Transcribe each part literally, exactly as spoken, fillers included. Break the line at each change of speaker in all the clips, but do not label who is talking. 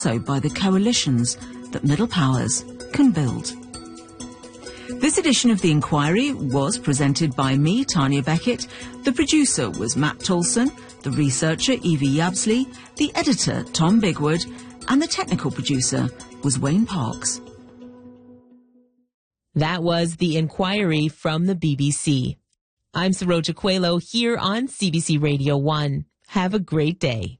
also by the coalitions that middle powers can build. This edition of The Inquiry was presented by me, Tanya Beckett. The producer was Matt Tolson, the researcher Evie Yabsley, the editor Tom Bigwood, and the technical producer was Wayne Parks.
That was The Inquiry from the B B C. I'm Saroja Coelho here on C B C Radio one. Have a great day.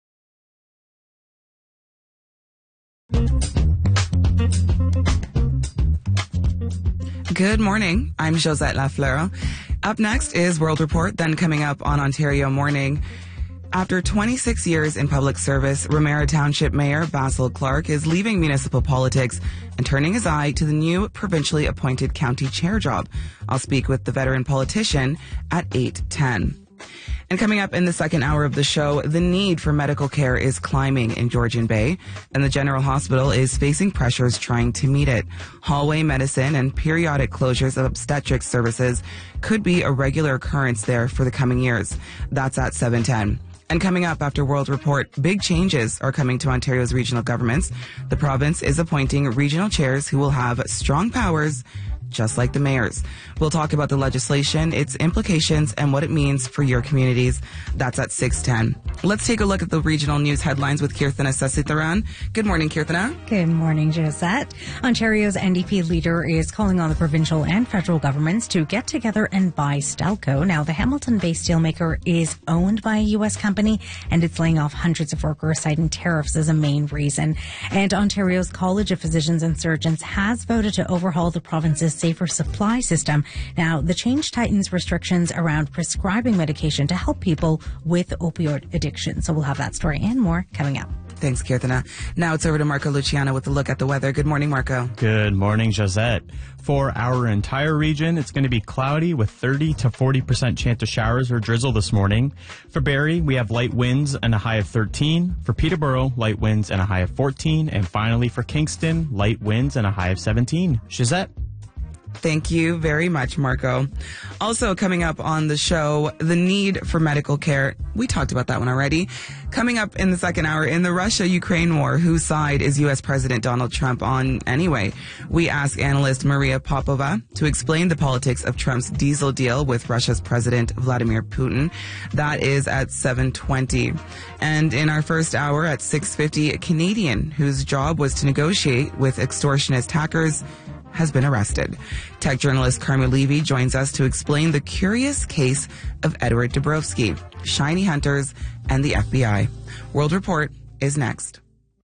Good morning. I'm Josette Lafleur. Up next is World Report, then coming up on Ontario Morning. After twenty-six years in public service, Ramera Township Mayor Basil Clark is leaving municipal politics and turning his eye to the new provincially appointed county chair job. I'll speak with the veteran politician at eight ten. And coming up in the second hour of the show, the need for medical care is climbing in Georgian Bay, and the General Hospital is facing pressures trying to meet it. Hallway medicine and periodic closures of obstetric services could be a regular occurrence there for the coming years. That's at seven ten. And coming up after World Report, big changes are coming to Ontario's regional governments. The province is appointing regional chairs who will have strong powers, just like the mayors. We'll talk about the legislation, its implications, and what it means for your communities. That's at six ten. Let's take a look at the regional news headlines with Kirthana Sasitharan. Good morning, Kirthana.
Good morning, Josette. Ontario's N D P leader is calling on the provincial and federal governments to get together and buy Stelco. Now, the Hamilton-based steelmaker is owned by a U S company, and it's laying off hundreds of workers, citing tariffs as a main reason. And Ontario's College of Physicians and Surgeons has voted to overhaul the province's safer supply system. Now, the change tightens restrictions around prescribing medication to help people with opioid addiction. So we'll have that story and more coming up.
Thanks, Kirthana. Now it's over to Marco Luciano with a look at the weather. Good morning, Marco.
Good morning, Josette. For our entire region, it's going to be cloudy with thirty to forty percent chance of showers or drizzle this morning. For Barrie, we have light winds and a high of thirteen. For Peterborough, light winds and a high of fourteen. And finally for Kingston, light winds and a high of seventeen. Josette.
Thank you very much, Marco. Also coming up on the show, the need for medical care. We talked about that one already. Coming up in the second hour, in the Russia-Ukraine war, whose side is U S President Donald Trump on anyway? We ask analyst Maria Popova to explain the politics of Trump's diesel deal with Russia's President Vladimir Putin. That is at seven twenty. And in our first hour at six fifty, a Canadian whose job was to negotiate with extortionist hackers has been arrested. Tech journalist Carmen Levy joins us to explain the curious case of Edward Dabrowski, shiny hunters, and the F B I. World Report is next.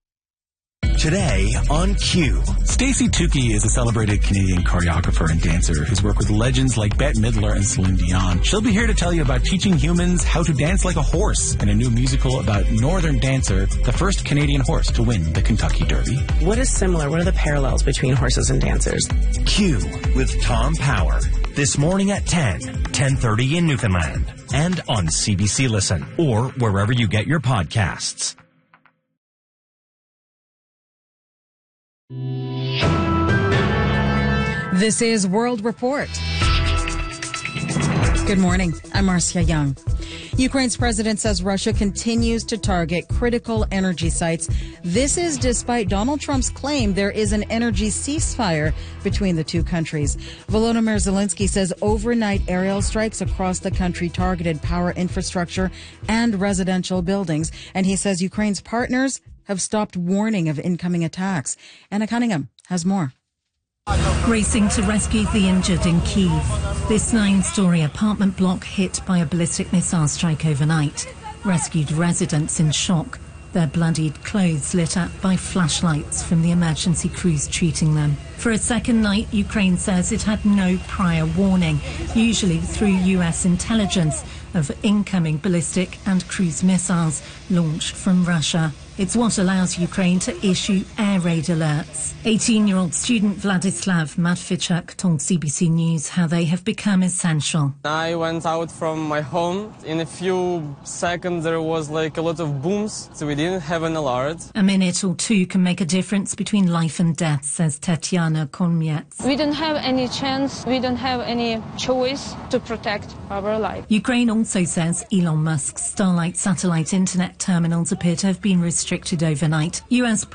Today on Q.
Stacey Tukey is a celebrated Canadian choreographer and dancer who's worked with legends like Bette Midler and Celine Dion. She'll be here to tell you about teaching humans how to dance like a horse in a new musical about Northern Dancer, the first Canadian horse to win the Kentucky Derby.
What is similar? What are the parallels between horses and dancers?
Q with Tom Power. This morning at ten, ten thirty in Newfoundland. And on C B C Listen or wherever you get your podcasts.
This is World Report. Good morning. I'm Marcia Young. Ukraine's president says Russia continues to target critical energy sites. This is despite Donald Trump's claim there is an energy ceasefire between the two countries. Volodymyr Zelensky says overnight aerial strikes across the country targeted power infrastructure and residential buildings. And he says Ukraine's partners have stopped warning of incoming attacks. Anna Cunningham has more.
Racing to rescue the injured in Kyiv. This nine-storey apartment block hit by a ballistic missile strike overnight rescued residents in shock, their bloodied clothes lit up by flashlights from the emergency crews treating them. For a second night, Ukraine says it had no prior warning, usually through U S intelligence, of incoming ballistic and cruise missiles launched from Russia. It's what allows Ukraine to issue air raid alerts. eighteen-year-old student Vladislav Matvichuk told C B C News how they have become essential.
I went out from my home. In a few seconds there was like a lot of booms, so we didn't have an alert.
A minute or two can make a difference between life and death, says Tetiana Konmiets.
We don't have any chance, we don't have any choice to protect our life.
Ukraine also says Elon Musk's Starlink satellite internet terminals appear to have been restricted overnight. U S